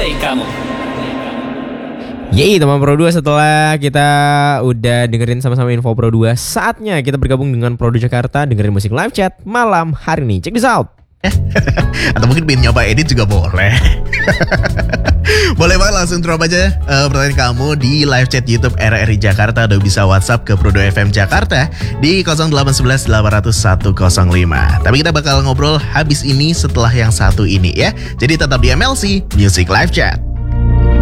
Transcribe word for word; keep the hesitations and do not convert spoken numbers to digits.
Play kamu. Yeay teman Pro dua, setelah kita udah dengerin sama-sama info Pro dua, saatnya kita bergabung dengan Pro dua Jakarta, dengerin musik live chat malam hari ini. Check this out. Atau mungkin pengen nyoba edit juga boleh. Boleh banget, langsung drop aja uh, pertanyaan kamu di live chat YouTube R R I Jakarta, atau bisa WhatsApp ke Pro dua F M Jakarta di nol delapan satu satu delapan nol satu nol lima. Tapi kita bakal ngobrol habis ini setelah yang satu ini ya. Jadi tetap di M L C Music Live Chat.